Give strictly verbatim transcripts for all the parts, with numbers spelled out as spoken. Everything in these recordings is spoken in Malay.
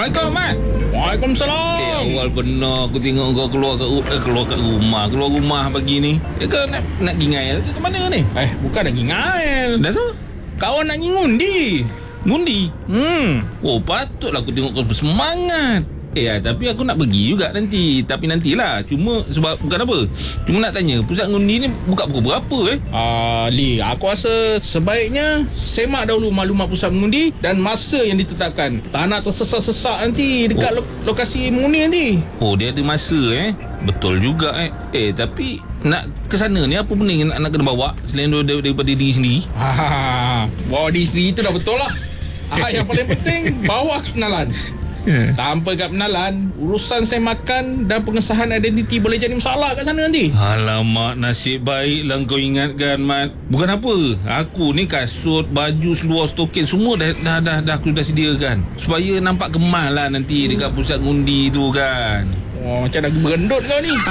Assalamualaikum, Mat. Waalaikumsalam. Eh, awal benar aku tengok kau keluar kat, eh, keluar kat rumah. Keluar rumah pagi ni. Eh, kau nak, nak pergi ngail ke ke mana ni? Eh, bukan nak pergi ngail. Dah tu? Kawan nak pergi ngundi. Ngundi? Hmm. Oh, patutlah aku tengok kau bersemangat. Eh, tapi aku nak pergi juga nanti. Tapi nantilah. Cuma sebab bukan apa. Cuma nak tanya, pusat ngundi ni buka pukul berapa eh? Ah, Li, aku rasa sebaiknya semak dahulu maklumat pusat mengundi dan masa yang ditetapkan. Tak nak tersesak-sesak nanti dekat oh. lo- lokasi mengundi nanti. Oh, dia ada masa eh. Betul juga eh. Eh, tapi nak ke sana ni apa benda yang nak, nak kena bawa selain dar- daripada diri sendiri? Ha, bawa diri sendiri tu dah betul lah. Ah, yang paling penting bawa kenalan. Yeah. Tanpa kad penalan, urusan saya makan dan pengesahan identiti boleh jadi masalah kat sana nanti. Alamak, nasib baiklah kau ingatkan, Mat. Bukan apa, aku ni kasut, baju, seluar, stokin semua dah dah dah, dah aku dah sediakan supaya nampak kemas lah nanti hmm. dekat pusat ngundi tu kan. Oh, macam dah berendut kau ni.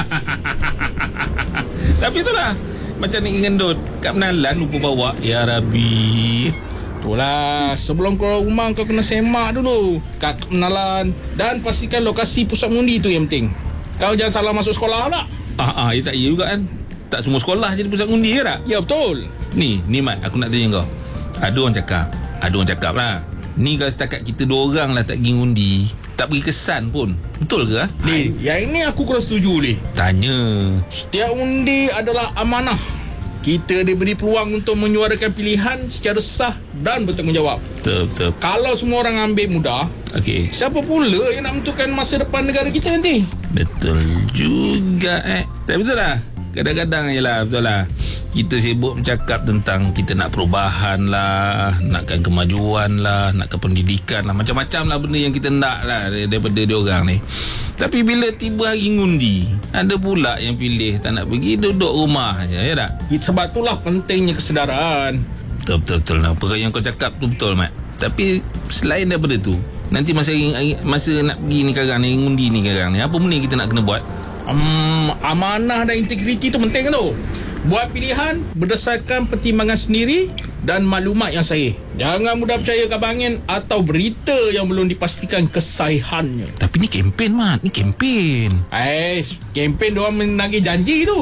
Tapi itulah, macam ni gendut. Kad penalan lupa bawa. Ya Rabbi. Itulah, sebelum keluar rumah kau kena semak dulu kad kenalan dan pastikan lokasi pusat mengundi tu yang penting. Kau jangan salah masuk sekolah pula. Ah, ah, ya tak iya juga kan. Tak semua sekolah jadi pusat ngundi ke tak? Ya betul. Ni, ni Mat, aku nak tanya kau. Ada orang cakap, ada orang cakap lah, ni kalau setakat kita dua orang lah tak pergi ngundi, tak beri kesan pun. Betul ke? Li, yang ini aku kurang setuju, Li. Tanya. Setiap undi adalah amanah. Kita diberi peluang untuk menyuarakan pilihan secara sah dan bertanggungjawab. Betul, betul. Kalau semua orang ambil mudah, okey, siapa pula yang nak menentukan masa depan negara kita nanti? Betul juga eh. Tapi betul lah, kadang-kadang je lah, betul lah, kita sibuk bercakap tentang kita nak perubahan lah, nakkan kemajuan lah, nakkan pendidikan lah, macam-macam lah benda yang kita nak lah daripada diorang ni. Tapi bila tiba hari ngundi, ada pula yang pilih tak nak pergi, duduk rumah je, ya tak? Sebab itulah pentingnya kesedaran. Betul-betul lah, apa yang kau cakap tu betul, Mat. Tapi selain daripada tu, nanti masa masa nak pergi ni sekarang ni, ngundi ni sekarang ni, apa benda kita nak kena buat? Um, amanah dan integriti tu penting tu. Buat pilihan berdasarkan pertimbangan sendiri dan maklumat yang sahih. Jangan mudah percaya kabar angin atau berita yang belum dipastikan kesahihannya. Tapi ni kempen, Mat. Ni kempen. Eh, kempen diorang menagih janji tu.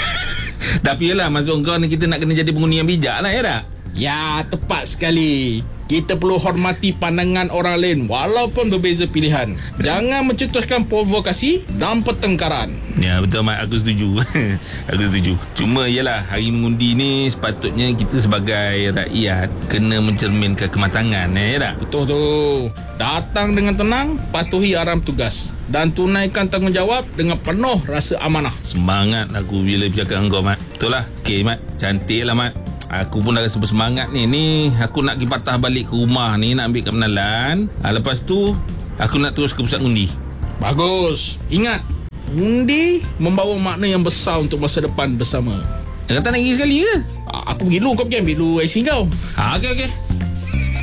Tapi yalah, maksud kau ni kita nak kena jadi pengundi yang bijak lah, ya tak? Ya, tepat sekali. Kita perlu hormati pandangan orang lain walaupun berbeza pilihan. Jangan mencetuskan provokasi dan pertengkaran. Ya, betul, Mat. Aku setuju. Aku setuju. Cuma yalah, hari mengundi ni sepatutnya kita sebagai rakyat kena mencerminkan kematangan, ya tak? Betul tu. Datang dengan tenang, patuhi arahan tugas dan tunaikan tanggungjawab dengan penuh rasa amanah. Semangat aku bila bercakap dengan kau, Mat. Betul lah. Okey, Mat. Cantik lah, Mat. Aku pun dah rasa bersemangat ni. Ni aku nak pergi patah balik ke rumah ni, nak ambil kad penalan. Ha, lepas tu aku nak terus ke pusat ngundi. Bagus. Ingat, undi membawa makna yang besar untuk masa depan bersama. Kata nak pergi sekali ke? Aku pergi dulu, kau pergi ambil dulu I C kau. Ha, okey okey.